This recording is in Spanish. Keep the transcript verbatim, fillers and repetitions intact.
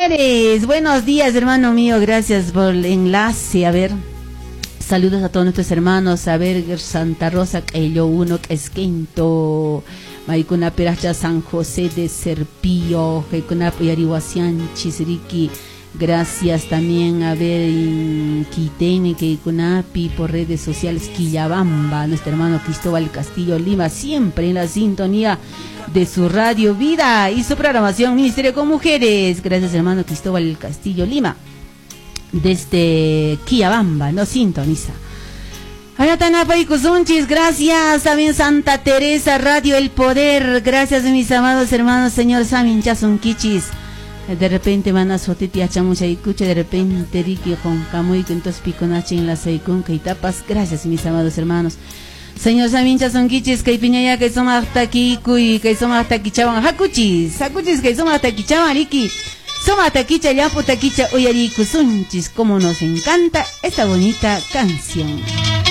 mujeres. Buenos días, hermano mío. Gracias por el enlace. A ver, saludos a todos nuestros hermanos. A ver, Santa Rosa, Cayo uno, que es quinto. Maicuna Peracha, San José de Serpillo, Jaicuna Yarihuasian, Chisriqui. Gracias también a ver en Quitene, Keikunapi, por redes sociales, Quillabamba, nuestro hermano Cristóbal Castillo Lima, siempre en la sintonía de su radio Vida y su programación Ministerio con Mujeres. Gracias, hermano Cristóbal Castillo Lima, desde Quillabamba, nos sintoniza. Ayatanapa y Kuzunchis, gracias. También Santa Teresa, Radio El Poder. Gracias, mis amados hermanos, señor Samin Chasun Kichis. De repente van a sotiti a chamucha y cuche, de repente Ricky Joncamuy, que entonces piconache en la seicun, que tapas. Gracias, mis amados hermanos. Señor Samin Chasun Kichis, que piñaya, que somos hasta aquí, cuy, que somos hasta aquí chaban. Hakuchis, hakuchis, que somos hasta aquí chaban, Ricky. Somos hasta aquí chayapu, taquicha, uyari, Kuzunchis. Como nos encanta esta bonita canción.